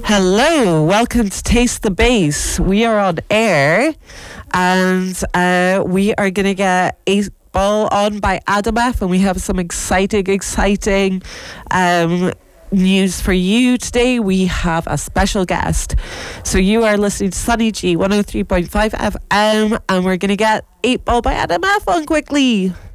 Hello, welcome to Taste the Bass. We are on air and we are going to get 8 Ball on by Adam F, and we have some exciting news for you today. We have a special guest. So you are listening to Sunny G 103.5 FM and we're going to get 8 Ball by Adam F on quickly.